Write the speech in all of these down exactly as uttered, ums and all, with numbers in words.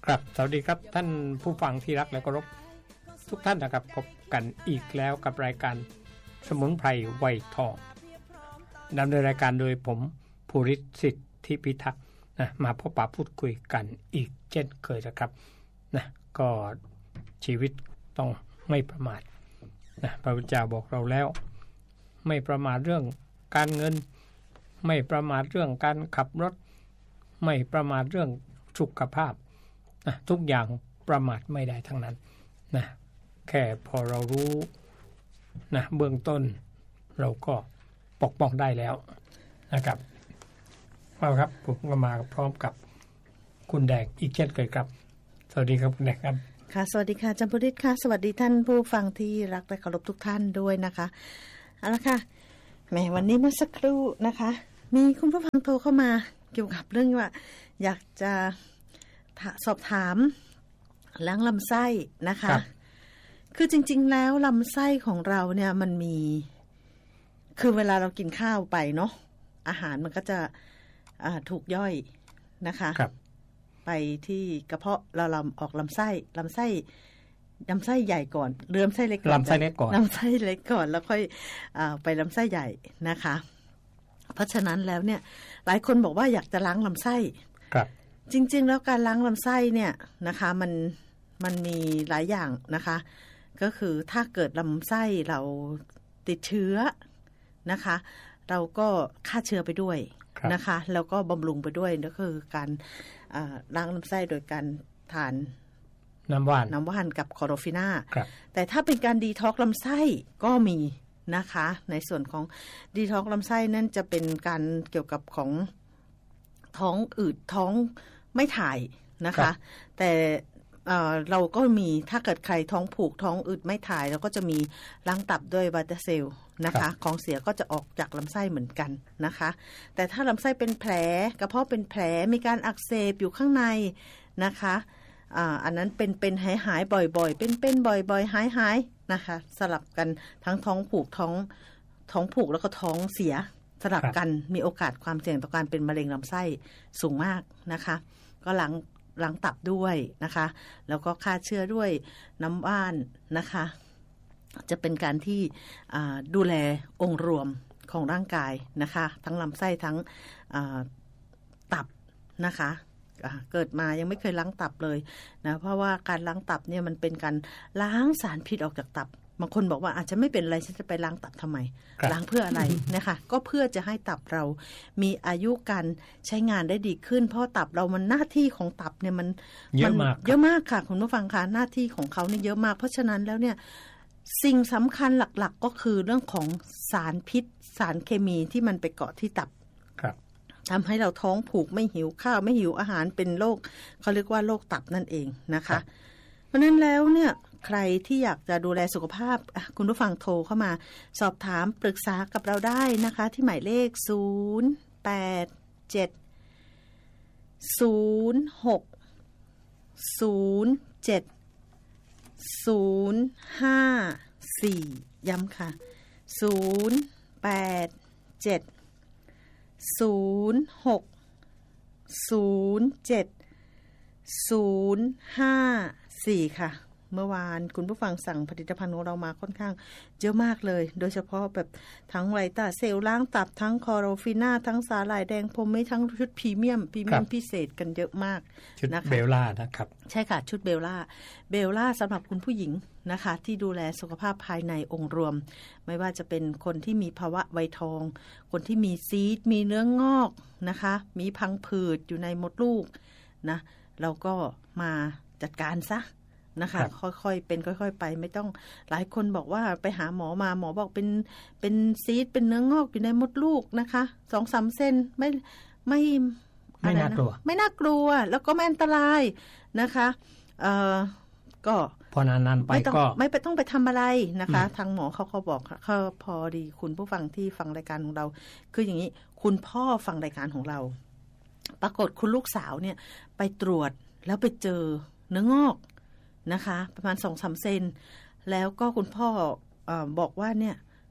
ครับสวัสดีครับท่านผู้ฟังที่รักและเคารพทุกท่านนะครับพบกันอีกแล้วกับรายการสมุนไพรไวทองดำเนินรายการโดยผมภูริศสิทธิพิทักษ์นะมาพบปะพูดคุยกันอีกเช่นเคยนะครับนะก็ชีวิตต้องไม่ประมาทนะพระพุทธเจ้าบอกเราแล้วไม่ประมาทเรื่องการเงินไม่ประมาทเรื่องการขับรถไม่ประมาทเรื่องสุขภาพนะทุกอย่างประมาทไม่ได้ทั้งนั้นนะแค่พอเรารู้นะเบื้องต้นเราก็ปกป้องได้แล้วนะครับเอาครับผมก็มาพร้อมกับคุณแดงอีกเช่นเคยครับสวัสดีครับคุณแดงครับค่ะสวัสดีค่ะจันทร์พุริศค่ะสวัสดีท่านผู้ฟังที่รักและเคารพทุกท่านด้วยนะคะเอาละค่ะแหมวันนี้เมื่อสักครู่นะคะมีคุณผู้ฟังโทรเข้ามาเกี่ยวกับเรื่องว่าอยากจะสอบถามล้างลำไส้นะคะ คือจริงๆแล้วลำไส้ของเราเนี่ยมันมีคือเวลาเรากินข้าวไปเนาะอาหารมันก็จะถูกย่อยนะคะไปที่กระเพาะเราลำออกลำไส้ลำไส้ลำไส้ใหญ่ก่อนเริ่มไส้เล็กก่อนลำไส้เล็กก่อนลำไส้เล็กก่อนแล้วค่อยอ่าไปลำไส้ใหญ่นะคะเพราะฉะนั้นแล้วเนี่ยหลายคนบอกว่าอยากจะล้างลำไส้ครับจริงๆแล้วการล้างลำไส้เนี่ยนะคะมันมันมีหลายอย่างนะคะก็คือถ้าเกิดลำไส้เราติดเชื้อนะคะเราก็ฆ่าเชื้อไปด้วยนะคะแล้วก็บำรุงไปด้วยก็คือการล้างลำไส้โดยการทานน้ำว่านน้ำว่านกับคลอโรฟิน่าแต่ถ้าเป็นการดีท็อกซ์ลำไส้ก็มีนะคะในส่วนของดีท็อกซ์ลำไส้นั่นจะเป็นการเกี่ยวกับของท้องอืดท้องไม่ถ่ายนะคะแต่เอ่อเราก็มีถ้าเกิดใครท้องผูกท้องอืดไม่ถ่ายเราก็จะมีล้างตับด้วยวาตาเซลนะคะของเสียก็จะออกจากลำไส้เหมือนกันนะคะแต่ถ้าลำไส้เป็นแผลกระเพาะเป็นแผลมีการอักเสบอยู่ข้างในนะคะอ่าอันนั้นเป็นเป็นหายหายบ่อยๆเป็นเป็นบ่อยๆหายหายนะคะสลับกันทั้งท้องผูกท้องท้องผูกแล้วก็ท้องเสียสลับกันมีโอกาสความเสี่ยงต่อการเป็นมะเร็งลำไส้สูงมากนะคะก็ล้างล้างตับด้วยนะคะแล้วก็ฆ่าเชื้อด้วยน้ำว่านนะคะจะเป็นการที่ดูแลองค์รวมของร่างกายนะคะทั้งลำไส้ทั้งตับนะคะเกิดมายังไม่เคยล้างตับเลยนะเพราะว่าการล้างตับเนี่ยมันเป็นการล้างสารพิษออกจากตับบางคนบอกว่าอาจจะไม่เป็นไรฉันจะไปล้างตับทำไมล้างเพื่ออะไรนะคะก็เพื่อจะให้ตับเรามีอายุการใช้งานได้ดีขึ้นเพราะตับเรามันหน้าที่ของตับเนี่ยมันเยอะมากเยอะมากค่ะคุณผู้ฟังคะหน้าที่ของเขาเนี่ยเยอะมากเพราะฉะนั้นแล้วเนี่ยสิ่งสำคัญหลักๆก็คือเรื่องของสารพิษสารเคมีที่มันไปเกาะที่ตับทำให้เราท้องผูกไม่หิวข้าวไม่หิวอาหารเป็นโรคเขาเรียกว่าโรคตับนั่นเองนะคะเพราะนั้นแล้วเนี่ยใครที่อยากจะดูแลสุขภาพคุณผู้ฟังโทรเข้ามาสอบถามปรึกษากับเราได้นะคะที่หมายเลขศูนย์ แปด เจ็ด ศูนย์ หก ศูนย์ เจ็ด ศูนย์ ห้า สี่ ย้ำค่ะศูนย์ แปด เจ็ด ศูนย์ หก ศูนย์ เจ็ด ศูนย์ ห้า สี่ ค่ะเมื่อวานคุณผู้ฟังสั่งผลิตภัณฑ์ของเรามาค่อนข้างเยอะมากเลยโดยเฉพาะแบบทั้งไวต้าเซลล้างตับทั้งคลอโรฟิน่าทั้งสาหร่ายแดงพรมไม่ทั้งชุดพรีเมียมพรีเมียมพิเศษกันเยอะมากชุดเบลล่านะครับใช่ค่ะชุดเบลล่าเบลล่าสำหรับคุณผู้หญิงนะคะที่ดูแลสุขภาพภายในองค์รวมไม่ว่าจะเป็นคนที่มีภาวะไวทองคนที่มีซีสต์มีเนื้องอกนะคะมีพังผืดอยู่ในมดลูกนะเราก็มาจัดการซะนะคะค่อยๆเป็นค่อยๆไปไม่ต้องหลายคนบอกว่าไปหาหมอมาหมอบอกเป็นเป็นซีสต์เป็นเนื้องอกอยู่ในมดลูกนะคะ สองถึงสาม เซนไม่ไม่ไม่น่ากลัวไม่น่ากลัวแล้วก็ไม่อันตรายนะคะเอ่อก็พอนานๆไปก็ไม่ไปต้องไปทำอะไรนะคะทางหมอเขาก็บอกเขาพอดีคุณผู้ฟังที่ฟังรายการของเราคืออย่างนี้คุณพ่อฟังรายการของเราปรากฏคุณลูกสาวเนี่ยไปตรวจแล้วไปเจอเนื้องอกนะคะประมาณ สองถึงสาม เซนแล้วก็คุณพ่อเอ่อบอกว่าเนี่ย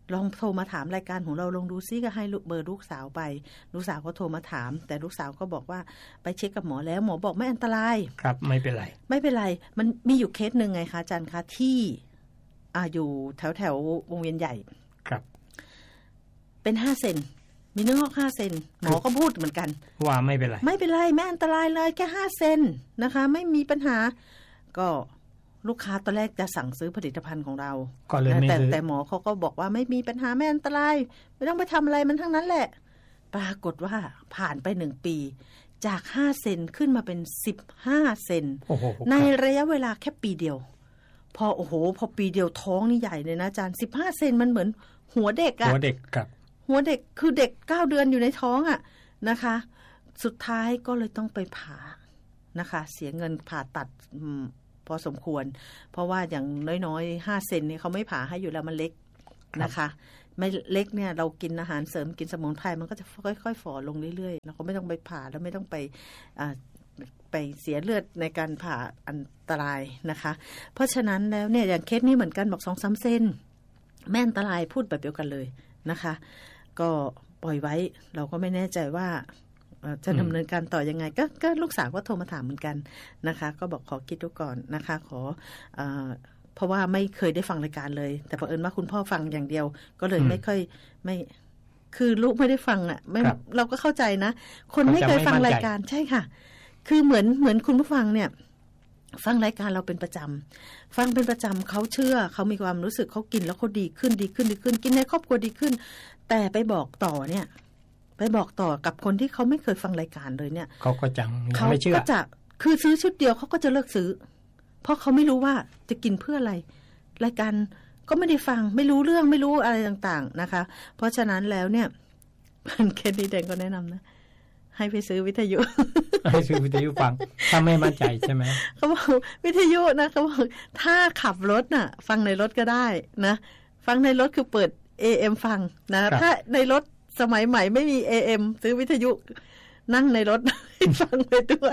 ลองโทรมาถามรายการของเราลองดูซิก็ให้เบอร์ลูกสาวไปลูกสาวก็โทรมาถามแต่ลูกสาวก็บอกว่าไปเช็คกับหมอแล้วหมอบอกไม่อันตรายครับไม่เป็นไรไม่เป็นไรมันมีอยู่เคสนึงไงคะอาจารย์คะที่อ่าอยู่แถวแถววงเวียนใหญ่ครับเป็นห้าเซนมีเนื้องอกห้าเซนหมอก็พูดเหมือนกันว่าไม่เป็นไรไม่เป็นไรไม่อันตรายเลยแค่ห้าเซนนะคะไม่มีปัญหาก็ลูกค้าตอนแรกจะสั่งซื้อผลิตภัณฑ์ของเราก็เลยไม่ซื้อแต่หมอเขาก็บอกว่าไม่มีปัญหาไม่อันตรายไม่ต้องไปทำอะไรมันทั้งนั้นแหละปรากฏว่าผ่านไปหนึ่งปีจากห้าเซนขึ้นมาเป็นสิบห้าเซนในระยะเวลาแค่ปีเดียวพอโอ้โหพอปีเดียวท้องนี่ใหญ่เลยนะอาจารย์สิบห้าเซนมันเหมือนหัวเด็กอะหัวเด็กครับหัวเด็กคือเด็กเก้าเดือนอยู่ในท้องอะนะคะสุดท้ายก็เลยต้องไปผ่านะคะเสียเงินผ่าตัดพอสมควรเพราะว่าอย่างน้อยๆห้าเซนเนี่ยเขาไม่ผ่าให้อยู่แล้วมันเล็กนะคะไม่เล็กเนี่ยเรากินอาหารเสริมกินสมุนไพรมันก็จะค่อยๆฝ่อลงเรื่อยๆเราก็ไม่ต้องไปผ่าแล้วไม่ต้องไปไปเสียเลือดในการผ่าอันตรายนะคะเพราะฉะนั้นแล้วเนี่ยอย่างเคสนี้เหมือนกันบอก สองถึงสาม เซนแม่อันตรายพูดแบบเดียวกันเลยนะคะก็ปล่อยไว้เราก็ไม่แน่ใจว่าจะดำเนินการต่อยังไงก็ก็ลูกสาวก็โทรมาถามเหมือนกันนะคะก็บอกขอคิดดูก่อนนะคะขอเอ่อเพราะว่าไม่เคยได้ฟังรายการเลยแต่เผอิญว่าคุณพ่อฟังอย่างเดียวก็เลยไม่ค่อยไม่คือลูกไม่ได้ฟังอ่ะไม่เราก็เข้าใจนะคนไม่เคยฟังรายการใช่ค่ะคือเหมือนเหมือนคุณผู้ฟังเนี่ยฟังรายการเราเป็นประจำฟังเป็นประจำเขาเชื่อเขามีความรู้สึกเขากินแล้วเขาดีขึ้นดีขึ้นดีขึ้นกินในครอบครัวดีขึ้นแต่ไปบอกต่อเนี่ยไปบอกต่อกับคนที่เขาไม่เคยฟังรายการเลยเนี่ยเขาก็จังไม่เชื่อเขาก็จะคือซื้อชุดเดียวเขาก็จะเลิกซื้อเพราะเขาไม่รู้ว่าจะกินเพื่ออะไรรายการก็ไม่ได้ฟังไม่รู้เรื่องไม่รู้อะไรต่างๆนะคะเพราะฉะนั้นแล้วเนี่ยมันแค่นี้แดงก็แนะนำนะให้ไปซื้อวิทยุให้ซื้อวิทยุฟังถ้าไม่มั่นใจใช่ไหมเขาบอกวิทยุนะเขาบอกถ้าขับรถน่ะฟังในรถก็ได้นะฟังในรถคือเปิด เอ เอ็ม ฟังนะถ้าในรถสมัยใหม่ไม่มี เอ เอ็ม ซื้อวิทยุนั่งในรถฟังไปด้วย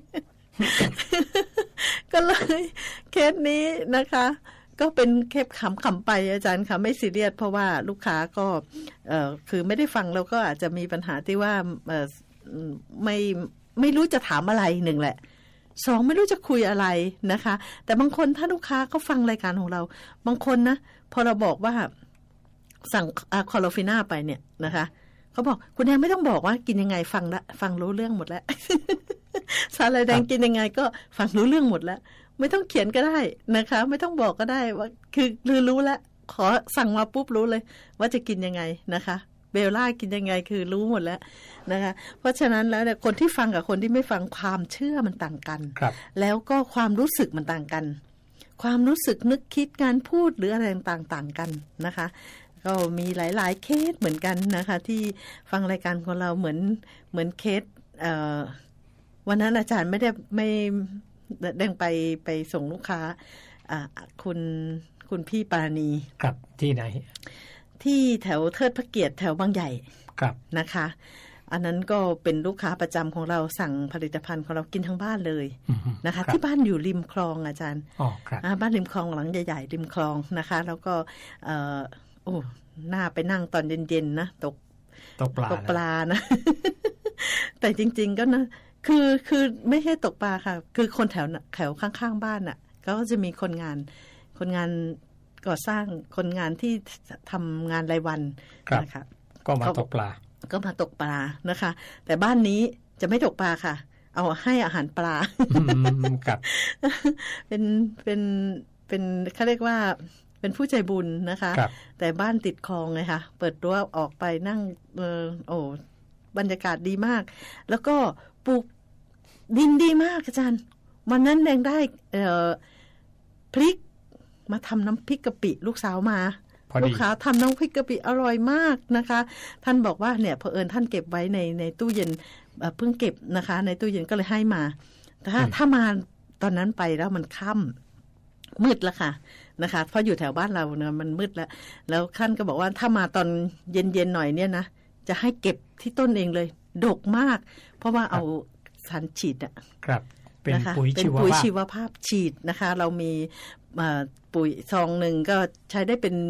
ก็เลยเคสนี้นะคะก็เป็นเคสขำๆไปอาจารย์ค่ะไม่ซีเรียสเพราะว่าลูกค้าก็เอ่อคือไม่ได้ฟังแล้วก็อาจจะมีปัญหาที่ว่าเอ่อไม่ไม่รู้จะถามอะไรหนึ่งแหละสองไม่รู้จะคุยอะไรนะคะแต่บางคนถ้าลูกค้าเขาฟังรายการของเราบางคนนะพอเราบอกว่าสั่งอะคอโลฟิน่าไปเนี่ยนะคะเขาบอกคุณแดงไม่ต้องบอกว่ากินยังไงฟังละฟังรู้เรื่องหมดแล้ว สาหร่ายแดงกินยังไงก็ฟังรู้เรื่องหมดแล้วไม่ต้องเขียนก็ได้นะคะไม่ต้องบอกก็ได้ว่าคือคือรู้แล้วขอสั่งมาปุ๊บรู้เลยว่าจะกินยังไงนะคะเบลล่ากินยังไงคือรู้หมดแล้วนะคะเพราะฉะนั้นแล้วเนี่ยคนที่ฟังกับคนที่ไม่ฟังความเชื่อมันต่างกันแล้วก็ความรู้สึกมันต่างกันความรู้สึกนึกคิดการพูดหรืออะไรต่างๆกันนะคะก็มีหลายๆเคสเหมือนกันนะคะที่ฟังรายการของเราเหมือนเหมือนเคสวันนั้นอาจารย์ไม่ได้ไม่แดงไปไปส่งลูกค้าคุณคุณพี่ปาณีครับที่ไหนที่แถวเทิดพระเกียรติแถวบางใหญ่ครับนะคะอันนั้นก็เป็นลูกค้าประจำของเราสั่งผลิตภัณฑ์ของเรากินทั้งบ้านเลยนะคะที่บ้านอยู่ริมคลองอาจารย์อ๋อครับบ้านริมคลองหลังใหญ่ๆริมคลองนะคะแล้วก็เอ่อโอ้หน้าไปนั่งตอนเย็นๆนะตกตกปลาตกปลานะ แต่จริงๆก็นะคือคือไม่ใช่ตกปลาค่ะคือคนแถวแถวข้างๆบ้านน่ะก็จะมีคนงานคนงานก่อสร้างคนงานที่ทำงานรายวันนะคะก็มาตกปลาก็มาตกปลานะคะแต่บ้านนี้จะไม่ตกปลาค่ะเอาให้อาหารปลาครับเป็นเป็นเป็นเขาเรียกว่าเป็นผู้ใจบุญนะคะแต่บ้านติดคลองไงคะเปิดรั้วออกไปนั่งเออโอ้บรรยากาศดีมากแล้วก็ปลูกดินดีมากอาจารย์วันนั้นแดงได้เอ่อพริกมาทำน้ำพริกกะปิลูกสาวมาลูกค้าทำน้ำพริกกะปิอร่อยมากนะคะท่านบอกว่าเนี่ยเผอิญท่านเก็บไว้ในในตู้เย็นเพิ่งเก็บนะคะในตู้เย็นก็เลยให้มาถ้าถ้ามาตอนนั้นไปแล้วมันค่ำมืดแล้วค่ะนะคะเพราะอยู่แถวบ้านเราเนี่ยมันมืดแล้วแล้วท่านก็บอกว่าถ้ามาตอนเย็นๆหน่อยเนี่ยนะจะให้เก็บที่ต้นเองเลยดกมากเพราะว่าเอาสารฉีดอะครับเป็นปุ๋ยชีวภาพฉีดนะคะเรามีปุ๋ยซองหนึ่งก็ใช้ได้เป็น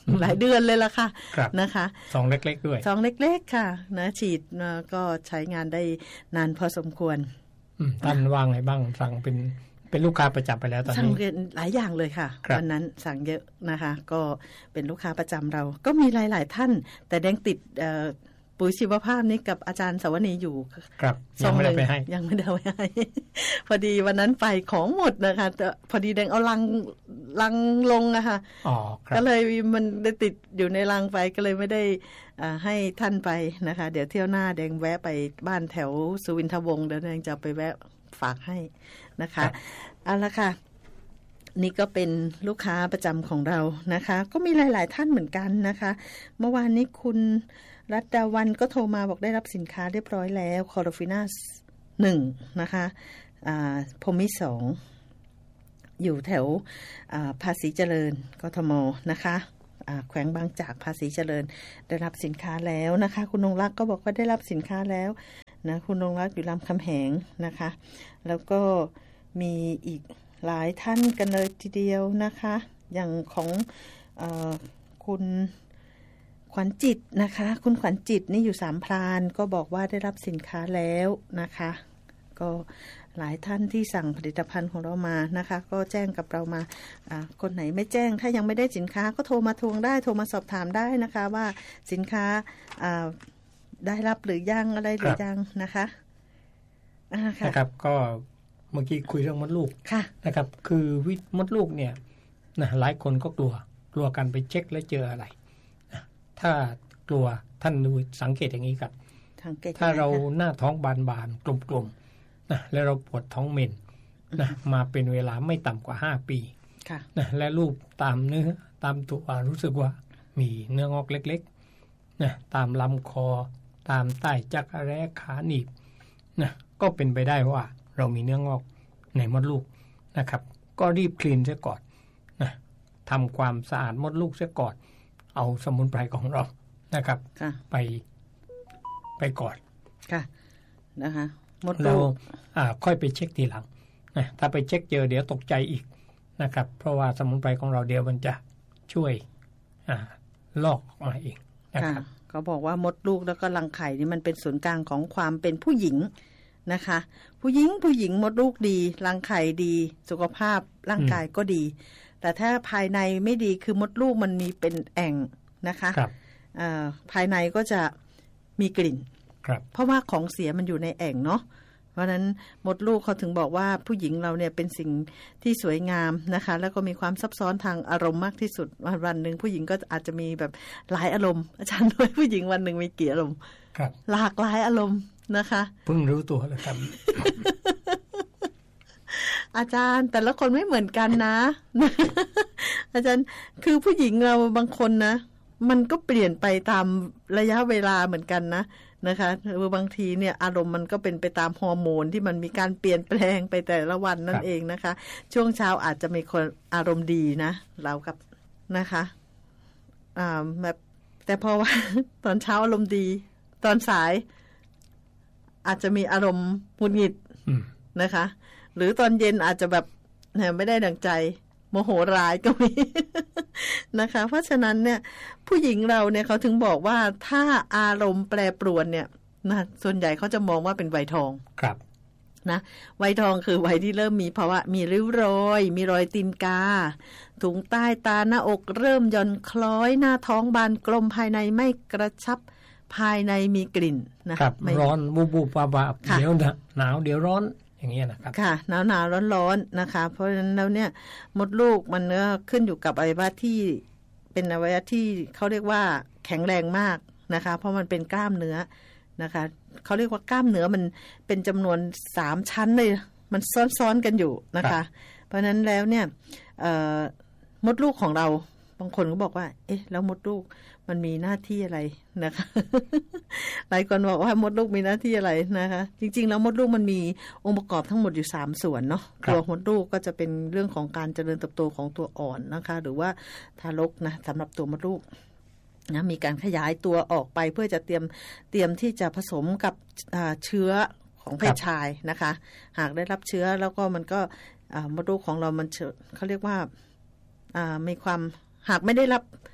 หลายเดือนเลยล่ะค่ะนะคะซองเล็กๆด้วยซองเล็กๆค่ะนะฉีดก็ใช้งานได้นานพอสมควรท่านว่างไงบ้างสั่งเป็นเป็นลูกค้าประจำไปแล้วตอนนี้สั่งหลายอย่างเลยค่ะวันนั้นสั่งเยอะนะคะก็เป็นลูกค้าประจำเราก็มีหลายๆท่านแต่แดงติดปุ๋ยชีวภาพนี้กับอาจารย์สวนีอยู่ครับยังไม่ได้ไปให้ยังไม่ได้ไปให้พอดีวันนั้นไปของหมดนะคะพอดีแดงเอาลังลังลงอะค่ะอ๋อก็เลยมันได้ติดอยู่ในลังไปก็เลยไม่ได้ให้ท่านไปนะคะเดี๋ยวเที่ยวหน้าแดงแวะไปบ้านแถวสุวินทวงศ์เดี๋ยวแดงจะไปแวะฝากให้นะคะเอาละค่ะนี่ก็เป็นลูกค้าประจำของเรานะคะก็มีหลายๆท่านเหมือนกันนะคะเมื่อวานนี้คุณรัตดาวันก็โทรมาบอกได้รับสินค้าเรียบร้อยแล้วคอร์ฟินาสหนึ่งนะคะพมิสองอยู่แถวภาษีเจริญกทมนะคะแขวงบางจากภาษีเจริญได้รับสินค้าแล้วนะคะคุณนงรักก็บอกว่าได้รับสินค้าแล้วนะคุณนงรักอยู่รามคำแหงนะคะแล้วก็มีอีกหลายท่านกันเลยทีเดียวนะคะอย่างของเอ่อคุณขวัญจิตนะคะคุณขวัญจิตนี่อยู่สามพรานก็บอกว่าได้รับสินค้าแล้วนะคะก็หลายท่านที่สั่งผลิตภัณฑ์ของเรามานะคะก็แจ้งกับเรามาคนไหนไม่แจ้งถ้ายังไม่ได้สินค้าก็โทรมาทวงได้โทรมาสอบถามได้นะคะว่าสินค้าได้รับหรือยังอะไรหรือยังนะคะนะครับก็เมื่อกี้คุยเรื่องมดลูกนะครับคือวิมดลูกเนี่ยนะหลายคนก็กลัวกลัวกันไปเช็คแล้วเจออะไรนะถ้ากลัวท่านดูสังเกตอย่างนี้ครับถ้าเราหน้าท้องบานๆกลมๆนะแล้วเราปวดท้องเมนนะมาเป็นเวลาไม่ต่ำกว่าห้าปีนะและรูปตามเนื้อตามตัวรู้สึกว่ามีเนื้องอกเล็กๆนะตามลำคอตามใต้จักรแร้ขาหนีบนะก็เป็นไปได้ว่าเรามีเนื้องอกในมดลูกนะครับก็รีบคลีนเสียก่อนนะทำความสะอาดมดลูกเสียก่อนเอาสมุนไพรของเรานะครับไปไปก่อนค่ะนะคะมดลูกแล้วค่อยไปเช็คทีหลังนะถ้าไปเช็คเจอเดี๋ยวตกใจอีกนะครับเพราะว่าสมุนไพรของเราเดี๋ยวมันจะช่วยลอกออกมาเองนะครับเขาบอกว่ามดลูกแล้วก็รังไข่นี่มันเป็นศูนย์กลางของความเป็นผู้หญิงนะคะผู้หญิงผู้หญิงมดลูกดีรังไข่ดีสุขภาพร่างกายก็ดีแต่ถ้าภายในไม่ดีคือมดลูกมันมีเป็นแอ่งนะคะภายในก็จะมีกลิ่นเพราะว่าของเสียมันอยู่ในแอ่งเนาะเพราะฉะนั้นมดลูกเขาถึงบอกว่าผู้หญิงเราเนี่ยเป็นสิ่งที่สวยงามนะคะแล้วก็มีความซับซ้อนทางอารมณ์มากที่สุดวันหนึ่งผู้หญิงก็อาจจะมีแบบหลายอารมณ์อาจารย์ด้วยผู้หญิงวันหนึ่งมีกี่อารมณ์หลากหลายอารมณ์นะคะเพิ่งรู้ตัวเลยครับอาจารย์แต่ละคนไม่เหมือนกันนะ อาจารย์คือผู้หญิงเราบางคนนะมันก็เปลี่ยนไปตามระยะเวลาเหมือนกันนะนะคะบางทีเนี่ยอารมณ์มันก็เป็นไปตามฮอร์โมนที่มันมีการเปลี่ยนแปลงไปแต่ละวันนั่นเองนะคะช่วงเช้าอาจจะมีคนอารมณ์ดีนะเรากับนะคะอ่าแบบแต่พอว่าตอนเช้าอารมณ์ดีตอนสายอาจจะมีอารมณ์หงุดหงิดนะคะหรือตอนเย็นอาจจะแบบไม่ได้ดังใจโมโหร้ายก็มีนะคะเพราะฉะนั้นเนี่ยผู้หญิงเราเนี่ยเขาถึงบอกว่าถ้าอารมณ์แปรปรวนเนี่ยนะส่วนใหญ่เขาจะมองว่าเป็นวัยทองครับนะวัยทองคือวัยที่เริ่มมีภาวะมีริ้วรอยมีรอยตีนกาถุงใต้ตาหน้าอกเริ่มย่อนคล้อยหน้าท้องบานกลมภายในไม่กระชับภายในมีกลิ่นนะครับร้อนบูบูบาบาเดี๋ยวหนาวเดี๋ยวร้อนอย่างเงี้ยนะครับค่ะหนาวหนาวร้อนร้อนนะคะเพราะฉะนั้นแล้วเนี่ยมดลูกมันเนื้อขึ้นอยู่กับอวัยวะที่เป็นอวัยวะที่เขาเรียกว่าแข็งแรงมากนะคะเพราะมันเป็นกล้ามเนื้อนะคะเขาเรียกว่ากล้ามเนื้อมันเป็นจำนวนสามชั้นเลยมันซ้อนๆกันอยู่นะคะเพราะฉะนั้นแล้วเนี่ยมดลูกของเราบางคนก็บอกว่าเอ๊ะแล้วมดลูกมันมีหน้าที่อะไรนะคะหลายคนบอกว่ามดลูกมีหน้าที่อะไรนะคะจริงๆแล้วมดลูกมันมีองค์ประกอบทั้งหมดอยู่สามส่วนเนาะตัวมดลูกก็จะเป็นเรื่องของการเจริญเติบโตของตัวอ่อนนะคะหรือว่าทารกนะสำหรับตัวมดลูกนะมีการขยายตัวออกไปเพื่อจะเตรียมเตรียมที่จะผสมกับเชื้อของเพศชายนะคะหากได้รับเชื้อแล้วก็มันก็มดลูกของเรามันเขาเรียกว่ามีความหากไม่ได้รับ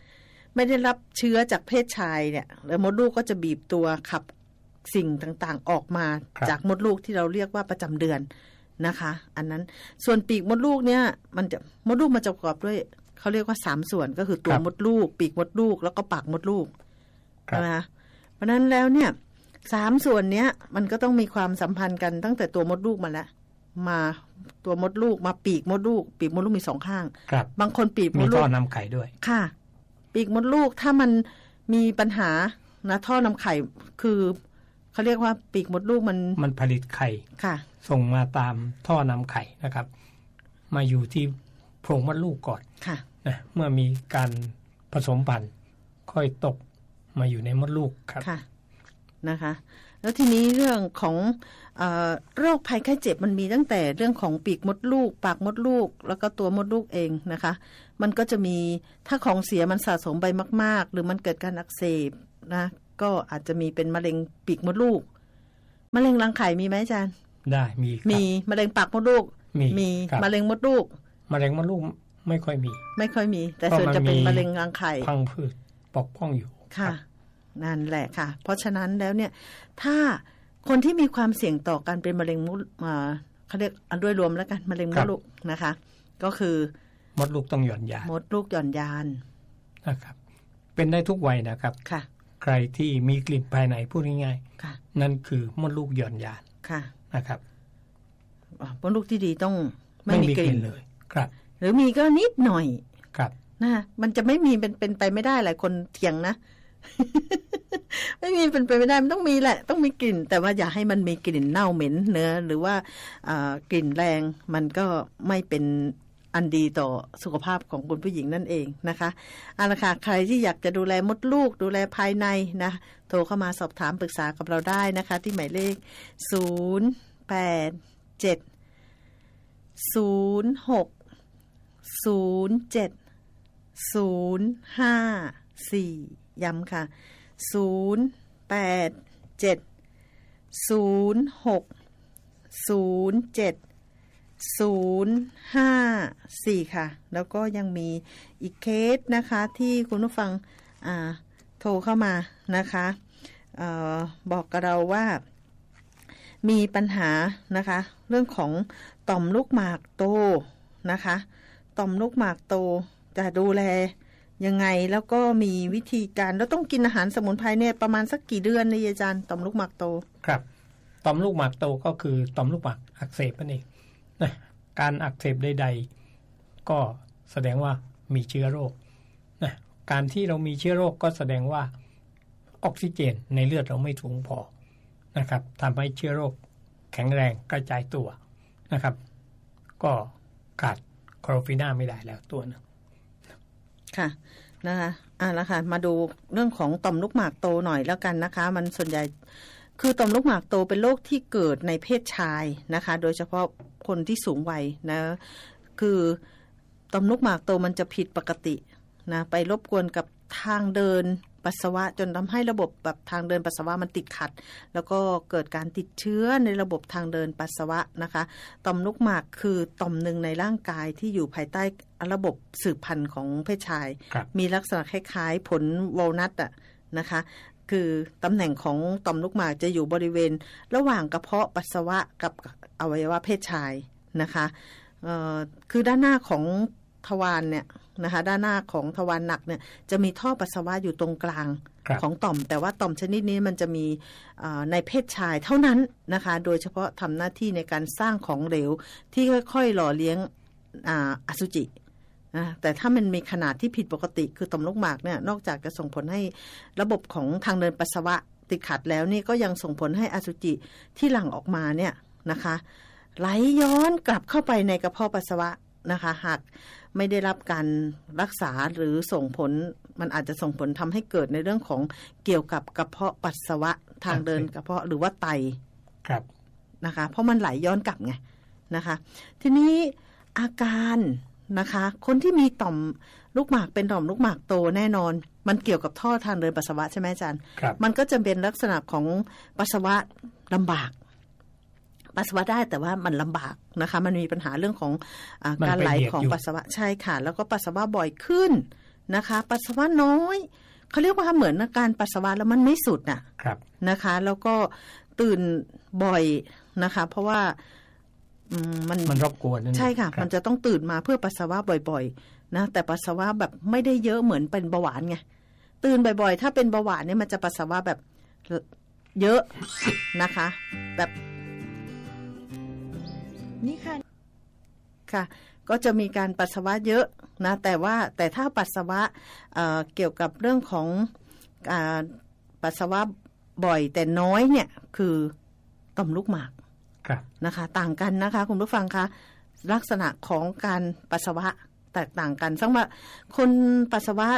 ไม่ได้รับเชื้อจากเพศชายเนี่ยแล้วมดลูกก็จะบีบตัวขับสิ่งต่างๆออกมาจากมดลูกที่เราเรียกว่าประจำเดือนนะคะอันนั้นส่วนปีกมดลูกเนี่ยมันจะมดลูกมันจะประกอบด้วยเขาเรียกว่าสามส่วนก็คือตัวมดลูกปีกมดลูกแล้วก็ปากมดลูกใช่ไหมคะเพราะนั้นแล้วเนี่ยสามส่วนเนี้ยมันก็ต้องมีความสัมพันธ์กันตั้งแต่ตัวมดลูกมาแล้วมาตัวมดลูกมาปีกมดลูกปีกมดลูกมีสองข้างบางคนปีกมดลูกมีท่อนำไข่ด้วยค่ะปีกมดลูกถ้ามันมีปัญหานะท่อนำไข่คือเขาเรียกว่าปีกมดลูกมันมันผลิตไข่ค่ะส่งมาตามท่อนำไข่นะครับมาอยู่ที่โพรงมดลูกก่อนค่ะนะเมื่อมีการผสมพันธุ์ค่อยตกมาอยู่ในมดลูกครับค่ะนะคะแล้วทีนี้เรื่องของเอ่อโรคภัยไข้เจ็บมันมีตั้งแต่เรื่องของปีกมดลูกปากมดลูกแล้วก็ตัวมดลูกเองนะคะมันก็จะมีถ้าของเสียมันสะสมไปมากๆหรือมันเกิดการอักเสบนะก็อาจจะมีเป็นมะเร็งปีกมดลูกมะเร็งรังไข่มีไหมอาจารย์ได้มีมีมะเร็งปากมดลูกมีมีมะเร็งมดลูกมะเร็งมดลูกไม่ค่อยมีไม่ค่อยมีแต่ส่วนจะเป็นมะเร็งรังไข่พังผืดปกป้องอยู่ค่ะนั่นแหละค่ะเพราะฉะนั้นแล้วเนี่ยถ้าคนที่มีความเสี่ยงต่อการเป็นมะเร็งมดอ่าเขาเรียกอันด้วยรวมแล้วกันมะเร็งมดลูกนะคะก็คือมดลูกต้องหย่อนยานมดลูกหย่อนยานนะครับเป็นได้ทุกวัยนะครับค่ะใครที่มีกลิ่นภายในพูดง่ายๆค่ะนั่นคือมดลูกหย่อนยานค่ะนะครับมดลูกที่ดีต้องไม่มีกลิ่นเลยครับหรือมีก็นิดหน่อยครับนะมันจะไม่มีเป็นเป็นไปไม่ได้หลายคนเถียงนะ ไม่มีเป็นไปไม่ได้มันต้องมีแหละต้องมีกลิ่นแต่ว่าอย่าให้มันมีกลิ่นเน่าเหม็นเนื้อหรือว่ากลิ่นแรงมันก็ไม่เป็นอันดีต่อสุขภาพของคุณผู้หญิงนั่นเองนะคะเอาละค่ะใครที่อยากจะดูแลมดลูกดูแลภายในนะโทรเข้ามาสอบถามปรึกษากับเราได้นะคะที่หมายเลขศูนย์ แปด เจ็ด ศูนย์ หก ศูนย์ เจ็ด ศูนย์ ห้า สี่ ย้ำค่ะศูนย์ แปด เจ็ด ศูนย์ หก ศูนย์ เจ็ด ศูนย์ ห้า สี่ค่ะแล้วก็ยังมีอีกเคสนะคะที่คุณผู้ฟังอ่าโทรเข้ามานะคะเอ่อบอกกับเราว่ามีปัญหานะคะเรื่องของต่อมลูกหมากโตนะคะต่อมลูกหมากโตจะดูแลยังไงแล้วก็มีวิธีการแล้วต้องกินอาหารสมุนไพรเนี่ยประมาณสักกี่เดือนเลยอาจารย์ต่อมลูกหมากโตครับต่อมลูกหมากโตก็คือต่อมลูกหมากอักเสบนั่นเองนะการอักเสบใดๆก็แสดงว่ามีเชื้อโรคนะการที่เรามีเชื้อโรคก็แสดงว่าออกซิเจนในเลือดเราไม่ถึงพอนะครับทำให้เชื้อโรคแข็งแรงกระจายตัวนะครับก็ขาดคลอโรฟิน่าไม่ได้แล้วตัวนึงค่ะนะคะอ่ะแล้วค่ะมาดูเรื่องของต่อมลูกหมากโตหน่อยแล้วกันนะคะมันส่วนใหญ่คือต่อมลูกหมากโตเป็นโรคที่เกิดในเพศชายนะคะโดยเฉพาะคนที่สูงวัยนะคือต่อมลูกหมากโตมันจะผิดปกตินะไปรบกวนกับทางเดินปัสสาวะจนทำให้ระบบแบบทางเดินปัสสาวะมันติดขัดแล้วก็เกิดการติดเชื้อในระบบทางเดินปัสสาวะนะคะต่อมลูกหมากคือต่อมหนึ่งในร่างกายที่อยู่ภายใต้ระบบสืบพันธุ์ของเพศชายมีลักษณะคล้ายๆผลวอลนัทอ่ะนะคะคือตำแหน่งของต่อมลูกหมากจะอยู่บริเวณระหว่างกระเพาะปัสสาวะกับอวัยวะเพศชายนะคะเอ่อคือด้านหน้าของทวารเนี่ยนะคะด้านหน้าของทวารหนักเนี่ยจะมีท่อปัสสาวะอยู่ตรงกลางของต่อมแต่ว่าต่อมชนิดนี้มันจะมีในเพศชายเท่านั้นนะคะโดยเฉพาะทำหน้าที่ในการสร้างของเหลวที่ค่อยๆหล่อเลี้ยงอสุจินะแต่ถ้ามันมีขนาดที่ผิดปกติคือต่อมลูกหมากเนี่ยนอกจากจะส่งผลให้ระบบของทางเดินปัสสาวะติดขัดแล้วนี่ก็ยังส่งผลให้อสุจิที่หลั่งออกมาเนี่ยนะคะไหลย้อนกลับเข้าไปในกระเพาะปัสสาวะนะคะหากไม่ได้รับการรักษาหรือส่งผลมันอาจจะส่งผลทำให้เกิดในเรื่องของเกี่ยวกับกระเพาะปัสสาวะทางเดินกระเพาะหรือว่าไตครับนะคะเพราะมันไหลย้อนกลับไงนะคะทีนี้อาการนะคะคนที่มีต่อมลูกหมากเป็นต่อมลูกหมากโตแน่นอนมันเกี่ยวกับท่อทางเดินปัสสาวะใช่ไหมอาจารย์มันก็จะเป็นลักษณะของปัสสาวะลำบากปัสสาวะได้แต่ว่ามันลำบากนะคะมันมีปัญหาเรื่องของอ่าการไหลของปัสสาวะใช่ค่ะแล้วก็ปัสสาวะบ่อยขึ้นนะคะปัสสาวะน้อยเขาเรียกว่าเหมือนการปัสสาวะแล้วมันไม่สุดน่ะนะคะแล้วก็ตื่นบ่อยนะคะเพราะว่ามันมันรบกวนใช่ค่ะมันจะต้องตื่นมาเพื่อปัสสาวะบ่อยๆนะแต่ปัสสาวะแบบไม่ได้เยอะเหมือนเป็นเบาหวานไงตื่นบ่อยๆถ้าเป็นเบาหวานเนี่ยมันจะปัสสาวะแบบเยอะนะคะแบบนี่ค่ะค่ะก็จะมีการปัสสาวะเยอะนะแต่ว่าแต่ถ้าปัสสาวะ เอ่อ เกี่ยวกับเรื่องของการปัสสาวะบ่อยแต่น้อยเนี่ยคือต่อมลูกหมากนะคะต่างกันนะคะคุณผู้ฟังคะลักษณะของการปัสสาวะแตกต่างกันซึ่งว่าคนปัสสาวะ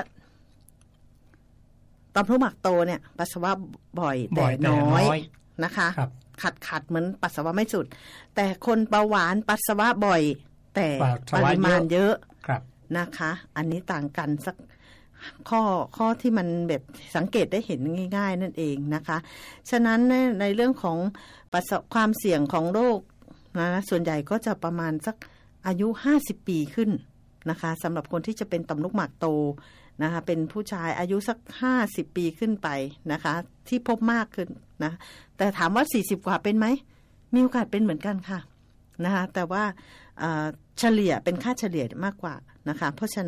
ต่อมลูกหมากโตเนี่ยปัสสาวะบ่อยแต่น้อยนะคะขัดขัดเหมือนปัสสาวะไม่สุดแต่คนเบาหวานปัสสาวะบ่อยแต่ปริมาณเยอะนะคะอันนี้ต่างกันสักข้อข้อที่มันแบบสังเกตได้เห็นง่ายๆนั่นเองนะคะฉะนั้นในในเรื่องของความเสี่ยงของโรคนะส่วนใหญ่ก็จะประมาณสักอายุห้าสิบปีขึ้นนะคะสำหรับคนที่จะเป็นต่อมลูกหมากโตนะคะเป็นผู้ชายอายุสักห้าสิบปีขึ้นไปนะคะที่พบมากขึ้นนะแต่ถามว่าสี่สิบกว่าเป็นไหมมีโอกาสเป็นเหมือนกันค่ะนะคะแต่ว่าเฉลี่ยเป็นค่าเฉลี่ยมากกว่านะคะเพราะฉะนั้น